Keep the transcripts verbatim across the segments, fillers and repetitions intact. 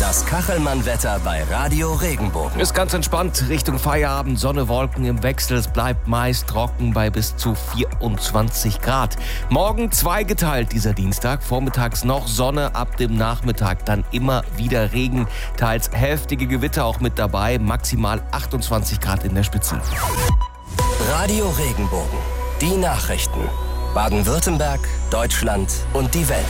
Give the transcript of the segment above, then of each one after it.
Das Kachelmann-Wetter bei Radio Regenbogen. Ist ganz entspannt Richtung Feierabend. Sonne, Wolken im Wechsel. Es bleibt meist trocken bei bis zu vierundzwanzig Grad. Morgen zweigeteilt dieser Dienstag. Vormittags noch Sonne, ab dem Nachmittag dann immer wieder Regen. Teils heftige Gewitter auch mit dabei. Maximal achtundzwanzig Grad in der Spitze. Radio Regenbogen. Die Nachrichten. Baden-Württemberg, Deutschland und die Welt.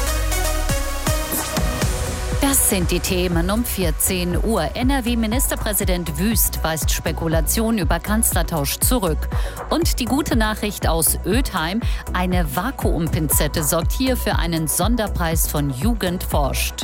Das sind die Themen um vierzehn Uhr. N R W-Ministerpräsident Wüst weist Spekulationen über Kanzlertausch zurück. Und die gute Nachricht aus Ödheim: Eine Vakuumpinzette sorgt hier für einen Sonderpreis von Jugend forscht.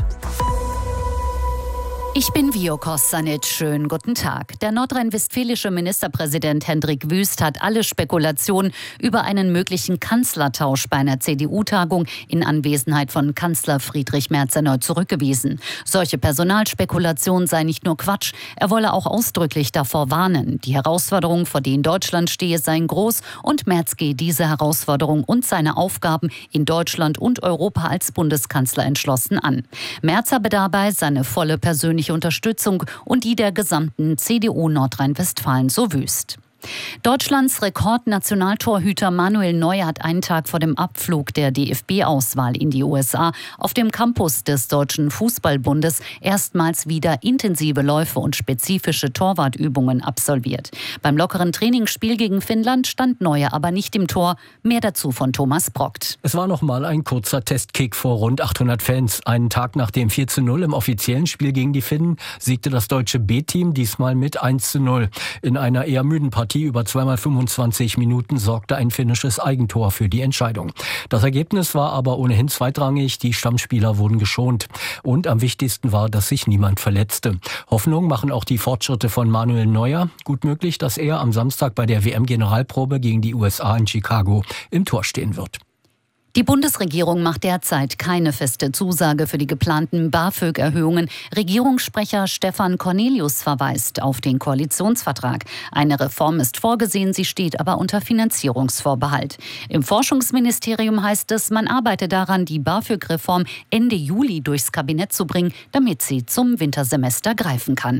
Ich bin Vio Kostanic. Schönen guten Tag. Der nordrhein-westfälische Ministerpräsident Hendrik Wüst hat alle Spekulationen über einen möglichen Kanzlertausch bei einer C D U-Tagung in Anwesenheit von Kanzler Friedrich Merz erneut zurückgewiesen. Solche Personalspekulationen seien nicht nur Quatsch, er wolle auch ausdrücklich davor warnen. Die Herausforderungen, vor denen Deutschland stehe, seien groß und Merz gehe diese Herausforderung und seine Aufgaben in Deutschland und Europa als Bundeskanzler entschlossen an. Merz habe dabei seine volle persönliche Unterstützung und die der gesamten C D U Nordrhein-Westfalen, so Wüst. Deutschlands Rekordnationaltorhüter Manuel Neuer hat einen Tag vor dem Abflug der D F B-Auswahl in die U S A auf dem Campus des Deutschen Fußballbundes erstmals wieder intensive Läufe und spezifische Torwartübungen absolviert. Beim lockeren Trainingsspiel gegen Finnland stand Neuer aber nicht im Tor. Mehr dazu von Thomas Brockt. Es war noch mal ein kurzer Testkick vor rund achthundert Fans. Einen Tag nach dem vier zu null im offiziellen Spiel gegen die Finnen siegte das deutsche B-Team diesmal mit eins zu null. In einer eher müden Partie über zweimal fünfundzwanzig Minuten sorgte ein finnisches Eigentor für die Entscheidung. Das Ergebnis war aber ohnehin zweitrangig. Die Stammspieler wurden geschont. Und am wichtigsten war, dass sich niemand verletzte. Hoffnung machen auch die Fortschritte von Manuel Neuer. Gut möglich, dass er am Samstag bei der W M-Generalprobe gegen die U S A in Chicago im Tor stehen wird. Die Bundesregierung macht derzeit keine feste Zusage für die geplanten BAföG-Erhöhungen. Regierungssprecher Stefan Cornelius verweist auf den Koalitionsvertrag. Eine Reform ist vorgesehen, sie steht aber unter Finanzierungsvorbehalt. Im Forschungsministerium heißt es, man arbeite daran, die BAföG-Reform Ende Juli durchs Kabinett zu bringen, damit sie zum Wintersemester greifen kann.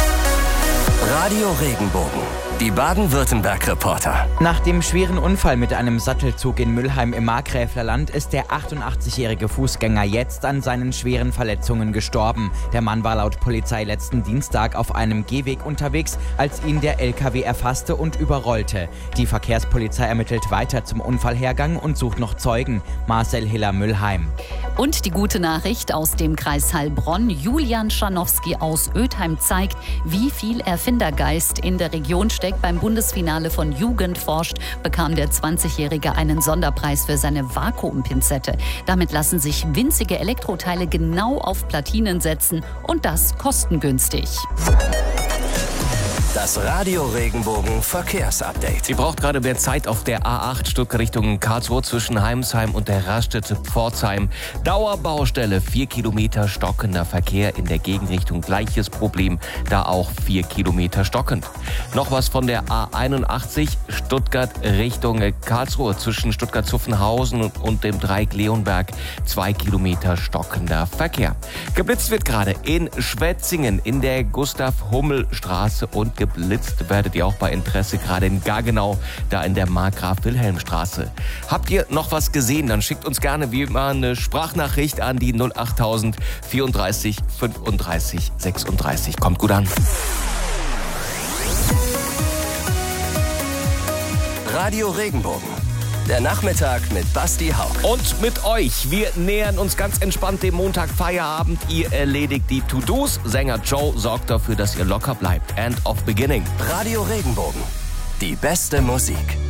Radio Regenbogen. Die Baden-Württemberg-Reporter. Nach dem schweren Unfall mit einem Sattelzug in Mülheim im Markgräflerland ist der achtundachtzigjährige Fußgänger jetzt an seinen schweren Verletzungen gestorben. Der Mann war laut Polizei letzten Dienstag auf einem Gehweg unterwegs, als ihn der L K W erfasste und überrollte. Die Verkehrspolizei ermittelt weiter zum Unfallhergang und sucht noch Zeugen. Marcel Hiller, Mülheim. Und die gute Nachricht aus dem Kreis Heilbronn: Julian Schanowski aus Ödheim zeigt, wie viel Erfindergeist in der Region steckt. Beim Bundesfinale von Jugend forscht bekam der zwanzigjährige einen Sonderpreis für seine Vakuumpinzette. Damit lassen sich winzige Elektroteile genau auf Platinen setzen und das kostengünstig. Das Radio Regenbogen Verkehrsupdate. Ihr braucht gerade mehr Zeit auf der A acht Stuttgart Richtung Karlsruhe zwischen Heimsheim und der Raststätte Pforzheim. Dauerbaustelle, vier Kilometer stockender Verkehr in der Gegenrichtung. Gleiches Problem, da auch vier Kilometer stockend. Noch was von der A einundachtzig Stuttgart Richtung Karlsruhe zwischen Stuttgart-Zuffenhausen und dem Dreieck Leonberg. Zwei Kilometer stockender Verkehr. Geblitzt wird gerade in Schwetzingen in der Gustav-Hummel-Straße und geblitzt werdet ihr auch bei Interesse gerade in Gaggenau, da in der Markgraf-Wilhelm-Straße. Habt ihr noch was gesehen? Dann schickt uns gerne wie immer eine Sprachnachricht an die null achttausend vierunddreißig fünfunddreißig sechsunddreißig. Kommt gut an. Radio Regenbogen. Der Nachmittag mit Basti Hauck. Und mit euch. Wir nähern uns ganz entspannt dem Montag Feierabend. Ihr erledigt die To-Dos. Sänger Joe sorgt dafür, dass ihr locker bleibt. End of beginning. Radio Regenbogen. Die beste Musik.